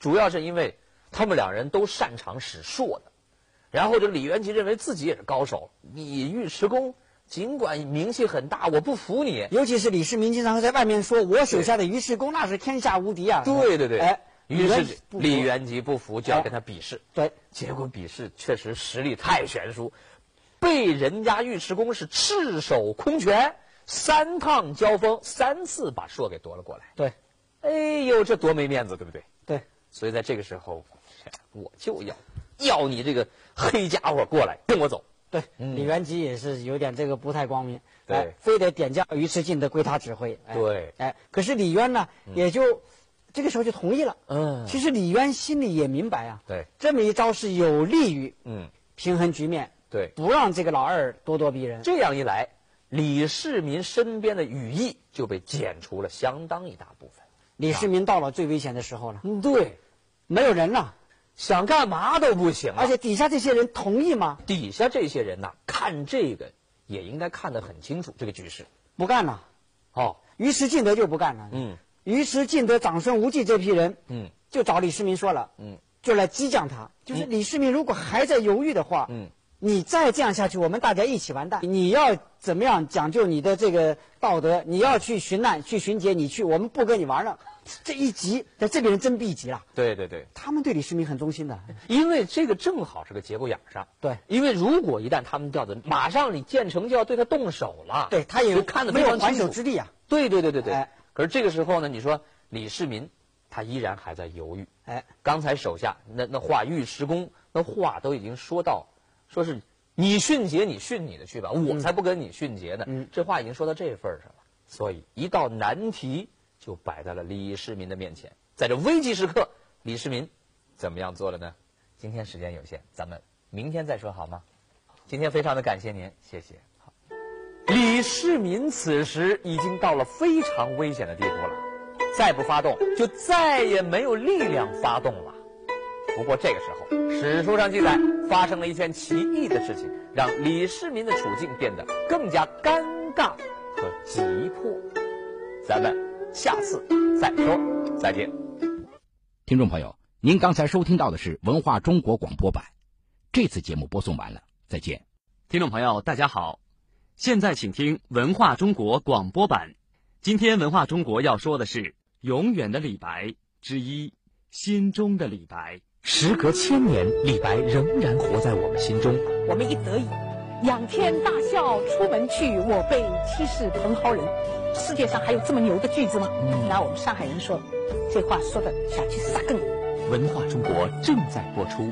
主要是因为他们两人都擅长使硕的。然后这李元吉认为自己也是高手，你尉迟恭尽管名气很大，我不服你。 尤其是李世民经常在外面说，我手下的尉迟恭那是天下无敌啊。 对对对， 哎， 于是李元吉不服，就要跟他比试。 对， 结果比试确实实力太悬殊，被人家尉迟恭是赤手空拳，3趟交锋，3次把硕给夺了过来。 对， 哎呦，这多没面子，对不对？ 对， 所以在这个时候，我就要你这个黑家伙过来跟我走。 对，李元吉也是有点这个不太光明， 对， 非得点将尉迟敬德归他指挥。 对， 可是李渊呢，也就这个时候就同意了。其实李渊心里也明白啊， 对， 这么一招是有利于平衡局面， 对， 不让这个老二咄咄逼人。 这样一来，李世民身边的羽翼就被剪除了相当一大部分。 李世民到了最危险的时候了。 对， 没有人了。 想干嘛都不行了， 而且底下这些人同意吗？ 底下这些人呐，看这个也应该看得很清楚，这个局势不干了。尉迟敬德就不干了。尉迟敬德、长孙无忌这批人，就找李世民说了，就来激将他。就是李世民如果还在犹豫的话，你再这样下去，我们大家一起完蛋。你要怎么样讲究你的这个道德？你要去寻难、去寻劫，你去，我们不跟你玩了。这一急，这边人真逼急了。 对对对， 他们对李世民很忠心的， 因为这个正好是个节骨眼上。 对， 因为如果一旦他们调子，马上李建成就要对他动手了。 对，他也看得没有还手之力啊。 对对对对对。可是这个时候呢，你说李世民他依然还在犹豫。刚才手下那话，尉迟恭那话都已经说到，说是你训劫你训你的去吧，我才不跟你训劫呢。这话已经说到这份上了，所以一道难题就摆在了李世民的面前。在这危急时刻，李世民怎么样做了呢？今天时间有限，咱们明天再说好吗？今天非常的感谢您，谢谢。好，李世民此时已经到了非常危险的地步了，再不发动就再也没有力量发动了。不过这个时候，史书上记载发生了一件奇异的事情，让李世民的处境变得更加尴尬和急迫。咱们下次再说，再见。 听众朋友，您刚才收听到的是文化中国广播版，这次节目播送完了，再见。 听众朋友大家好，现在请听文化中国广播版。今天文化中国要说的是永远的李白之一，心中的李白。 时隔1000年，李白仍然活在我们心中。 我们一得意，仰天大笑出门去，我辈岂是蓬蒿人。世界上还有这么牛的句子吗？拿我们上海人说，这话说的下去撒更。 文化中国正在播出。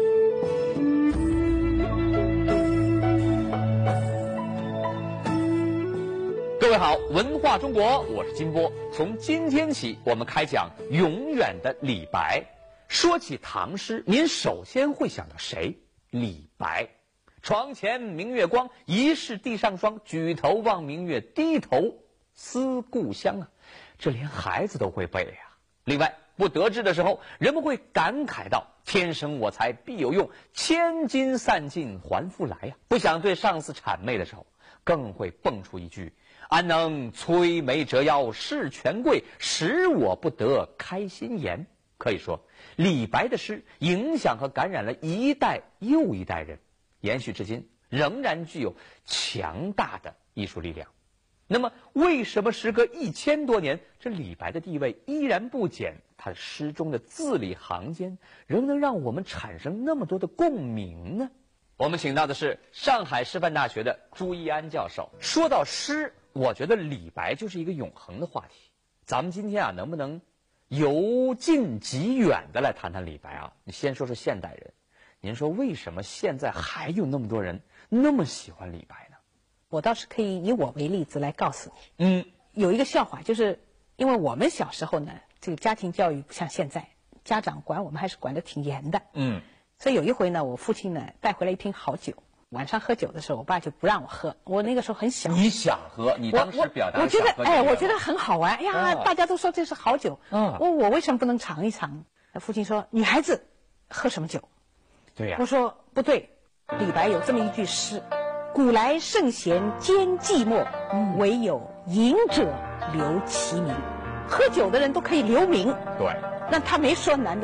各位好，文化中国，我是金波。从今天起，我们开讲永远的李白。说起唐诗，您首先会想到谁？李白。床前明月光，疑是地上霜。举头望明月，低头思故乡啊，这连孩子都会背啊。另外，不得志的时候，人们会感慨到天生我材必有用，千金散尽还复来呀。不想对上司谄媚的时候，更会蹦出一句安能摧眉折腰事权贵，使我不得开心颜。可以说，李白的诗影响和感染了一代又一代人，延续至今，仍然具有强大的艺术力量。那么为什么时隔1000多年，这李白的地位依然不减？他诗中的字里行间仍能让我们产生那么多的共鸣呢？我们请到的是上海师范大学的朱一安教授。说到诗，我觉得李白就是一个永恒的话题。咱们今天能不能由近及远的来谈谈李白啊？你先说说现代人，您说为什么现在还有那么多人那么喜欢李白呢？ 我倒是可以以我为例子来告诉你。有一个笑话，就是因为我们小时候呢，这个家庭教育不像现在，家长管我们还是管得挺严的。所以有一回呢，我父亲呢带回来一瓶好酒，晚上喝酒的时候，我爸就不让我喝。我那个时候很小。你想喝？你当时表达我觉得我觉得很好玩。哎呀，大家都说这是好酒，我为什么不能尝一尝？父亲说女孩子喝什么酒？ 对呀。 我说不对，李白有这么一句诗：古来圣贤兼寂寞，唯有饮者留其名。喝酒的人都可以留名。 对。 那他没说男的